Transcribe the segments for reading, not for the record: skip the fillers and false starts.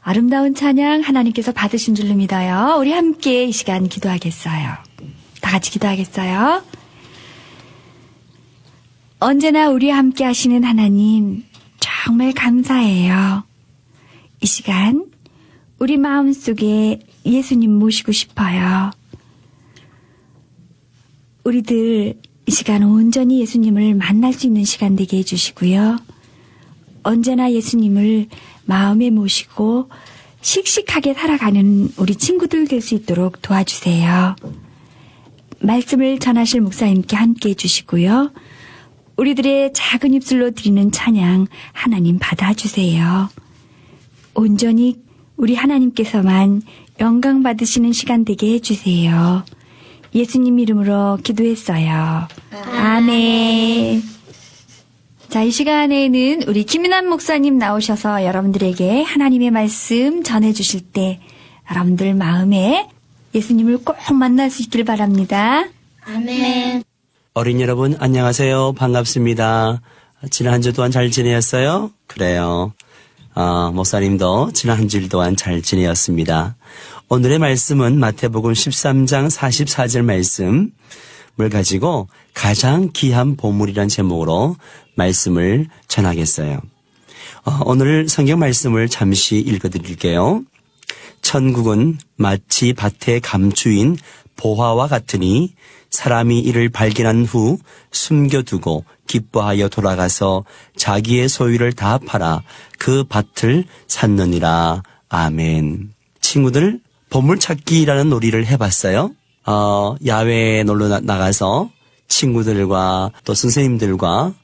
아름다운 찬양 하나님께서 받으신 줄로 믿어요. 우리 함께 이 시간 기도하겠어요. 다 같이 기도하겠어요. 언제나 우리와 함께 하시는 하나님 정말 감사해요. 이 시간 우리 마음속에 예수님 모시고 싶어요. 우리들 이 시간 온전히 예수님을 만날 수 있는 시간 되게 해주시고요. 언제나 예수님을 마음에 모시고 씩씩하게 살아가는 우리 친구들 될 수 있도록 도와주세요. 말씀을 전하실 목사님께 함께 해주시고요. 우리들의 작은 입술로 드리는 찬양 하나님 받아주세요. 온전히 우리 하나님께서만 영광 받으시는 시간 되게 해주세요. 예수님 이름으로 기도했어요. 아멘. 자, 이 시간에는 우리 김윤환 목사님 나오셔서 여러분들에게 하나님의 말씀 전해주실 때 여러분들 마음에 예수님을 꼭 만날 수 있길 바랍니다. 아멘. 어린 여러분 안녕하세요. 반갑습니다. 지난 한 주 동안 잘 지내셨어요? 그래요. 목사님도 지난 한 주 동안 잘 지내었습니다. 오늘의 말씀은 마태복음 13장 44절 말씀을 가지고 가장 귀한 보물이란 제목으로 말씀을 전하겠어요. 오늘 성경 말씀을 잠시 읽어드릴게요. 천국은 마치 밭의 감추인 보화와 같으니 사람이 이를 발견한 후 숨겨두고 기뻐하여 돌아가서 자기의 소유를 다 팔아 그 밭을 샀느니라. 아멘. 친구들, 보물찾기라는 놀이를 해봤어요? 야외에 놀러 나가서 친구들과 또 선생님들과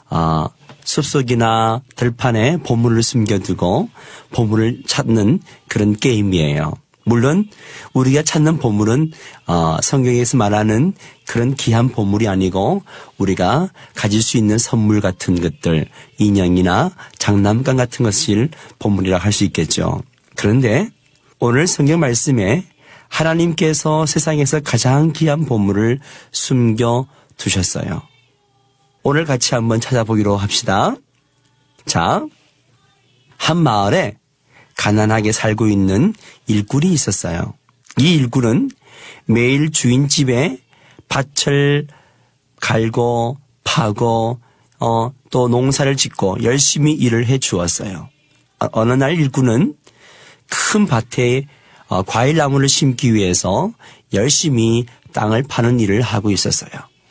숲속이나 들판에 보물을 숨겨두고 보물을 찾는 그런 게임이에요. 물론 우리가 찾는 보물은 성경에서 말하는 그런 귀한 보물이 아니고 우리가 가질 수 있는 선물 같은 것들, 인형이나 장난감 같은 것을 보물이라 할 수 있겠죠. 그런데 오늘 성경 말씀에 하나님께서 세상에서 가장 귀한 보물을 숨겨 두셨어요. 오늘 같이 한번 찾아보기로 합시다. 자, 한 마을에 가난하게 살고 있는 일꾼이 있었어요. 이 일꾼은 매일 주인 집에 밭을 갈고 파고 또 농사를 짓고 열심히 일을 해 주었어요. 어느 날 일꾼은 큰 밭에 과일나무를 심기 위해서 열심히 땅을 파는 일을 하고 있었어요.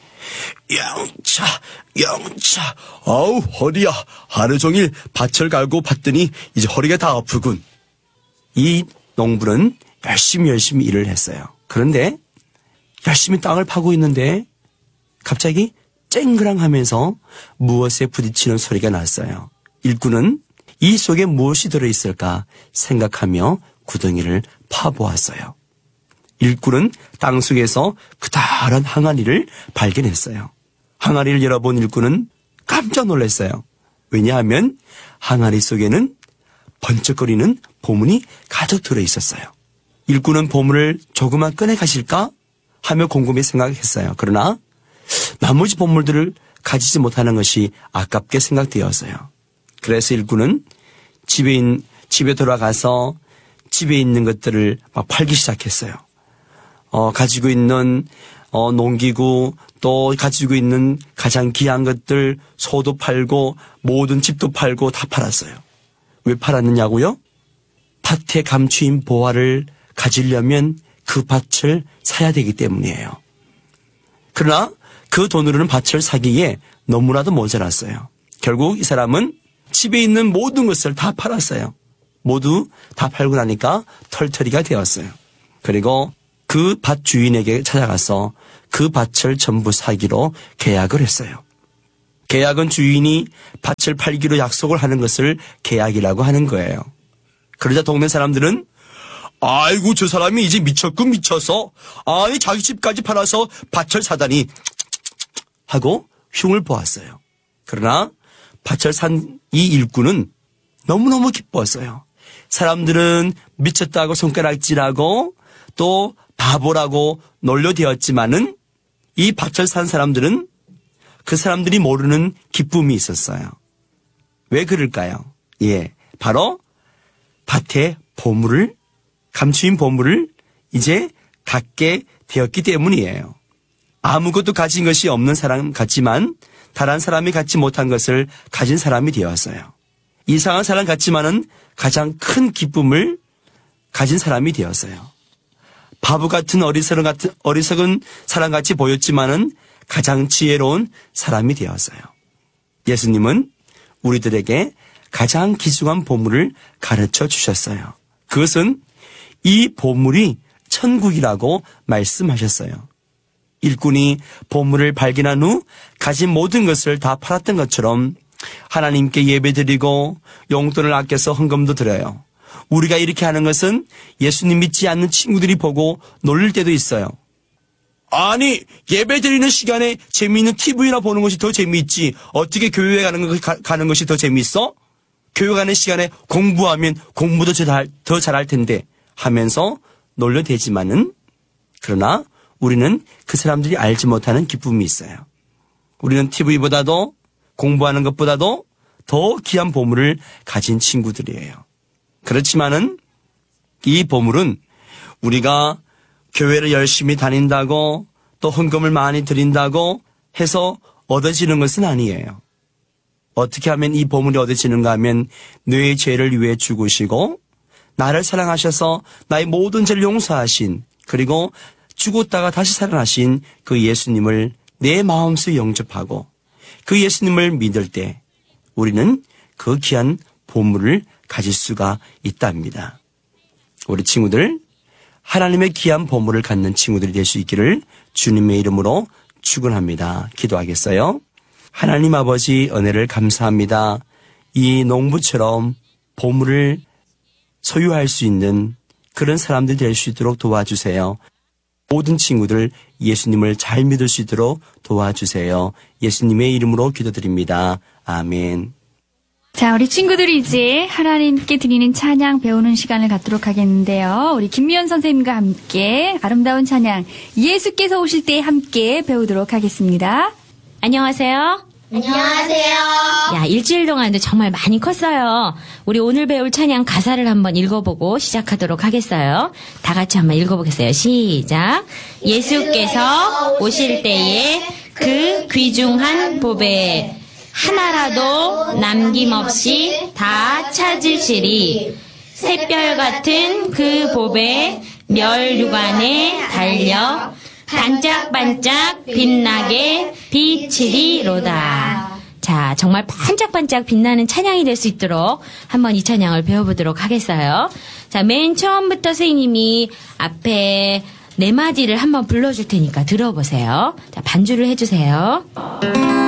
영차, 아우 허리야. 하루 종일 밭을 갈고 봤더니 이제 허리가 다 아프군. 이 농부는 열심히 일을 했어요. 그런데 열심히 땅을 파고 있는데 갑자기 쨍그랑하면서 무엇에 부딪히는 소리가 났어요. 일꾼은 이 속에 무엇이 들어있을까 생각하며 구덩이를 파보았어요. 일꾼은 땅속에서 그다란 항아리를 발견했어요. 항아리를 열어본 일꾼은 깜짝 놀랐어요. 왜냐하면 항아리 속에는 번쩍거리는 보물이 가득 들어있었어요. 일꾼은 보물을 조금만 꺼내 가실까 하며 곰곰이 생각했어요. 그러나 나머지 보물들을 가지지 못하는 것이 아깝게 생각되었어요. 그래서 일꾼은 집에 돌아가서 집에 있는 것들을 막 팔기 시작했어요. 가지고 있는 농기구, 또 가지고 있는 가장 귀한 것들, 소도 팔고 모든 집도 팔고 다 팔았어요. 왜 팔았느냐고요? 밭에 감추인 보화를 가지려면 그 밭을 사야 되기 때문이에요. 그러나 그 돈으로는 밭을 사기에 너무나도 모자랐어요. 결국 이 사람은 집에 있는 모든 것을 다 팔았어요. 모두 다 팔고 나니까 털터리가 되었어요. 그리고 그 밭 주인에게 찾아가서 그 밭을 전부 사기로 계약을 했어요. 계약은 주인이 밭을 팔기로 약속을 하는 것을 계약이라고 하는 거예요. 그러자 동네 사람들은 아이고 저 사람이 이제 미쳤군 미쳐서 아니 자기 집까지 팔아서 밭을 사다니 하고 흉을 보았어요. 그러나 밭을 산 이 일꾼은 너무너무 기뻤어요. 사람들은 미쳤다고 손가락질하고 또 바보라고 놀려대었지만은 이 밭을 산 사람들은 그 사람들이 모르는 기쁨이 있었어요. 왜 그럴까요? 바로 밭에 보물을, 감추인 보물을 이제 갖게 되었기 때문이에요. 아무것도 가진 것이 없는 사람 같지만 다른 사람이 갖지 못한 것을 가진 사람이 되었어요. 이상한 사람 같지만은 가장 큰 기쁨을 가진 사람이 되었어요. 바보 같은 어리석은 사람같이 보였지만은 가장 지혜로운 사람이 되었어요. 예수님은 우리들에게 가장 귀중한 보물을 가르쳐 주셨어요. 그것은 이 보물이 천국이라고 말씀하셨어요. 일꾼이 보물을 발견한 후 가진 모든 것을 다 팔았던 것처럼 하나님께 예배드리고 용돈을 아껴서 헌금도 드려요. 우리가 이렇게 하는 것은 예수님 믿지 않는 친구들이 보고 놀릴 때도 있어요. 아니, 예배드리는 시간에 재미있는 TV나 보는 것이 더 재미있지. 어떻게 교회에 가는 것이 더 재미있어? 교회 가는 시간에 공부하면 공부도 더 잘할 텐데 하면서 놀려대지만은, 그러나 우리는 그 사람들이 알지 못하는 기쁨이 있어요. 우리는 TV보다도 공부하는 것보다도 더 귀한 보물을 가진 친구들이에요. 그렇지만은 이 보물은 우리가 교회를 열심히 다닌다고 또 헌금을 많이 드린다고 해서 얻어지는 것은 아니에요. 어떻게 하면 이 보물이 얻어지는가 하면 뇌의 죄를 위해 죽으시고 나를 사랑하셔서 나의 모든 죄를 용서하신, 그리고 죽었다가 다시 살아나신 그 예수님을 내 마음속에 영접하고 그 예수님을 믿을 때 우리는 그 귀한 보물을 가질 수가 있답니다. 우리 친구들, 하나님의 귀한 보물을 갖는 친구들이 될 수 있기를 주님의 이름으로 축원합니다. 기도하겠어요? 하나님 아버지, 은혜를 감사합니다. 이 농부처럼 보물을 소유할 수 있는 그런 사람들이 될 수 있도록 도와주세요. 모든 친구들 예수님을 잘 믿을 수 있도록 도와주세요. 예수님의 이름으로 기도드립니다. 아멘. 자, 우리 친구들이 이제 하나님께 드리는 찬양 배우는 시간을 갖도록 하겠는데요. 우리 김미연 선생님과 함께 아름다운 찬양 예수께서 오실 때 함께 배우도록 하겠습니다. 안녕하세요. 안녕하세요. 야, 일주일 동안도 정말 많이 컸어요. 우리 오늘 배울 찬양 가사를 한번 읽어보고 시작하도록 하겠어요. 다 같이 한번 읽어보겠어요. 시작. 예수께서 오실 때에 그 귀중한 보배 하나라도 남김없이 다 찾으시리. 샛별 같은 그 보배 멸류관에 달려 반짝반짝 빛나게 비치리로다. 자, 정말 반짝반짝 빛나는 찬양이 될 수 있도록 한번 이 찬양을 배워보도록 하겠어요. 자, 맨 처음부터 선생님이 앞에 네 마디를 한번 불러줄 테니까 들어보세요. 자, 반주를 해주세요.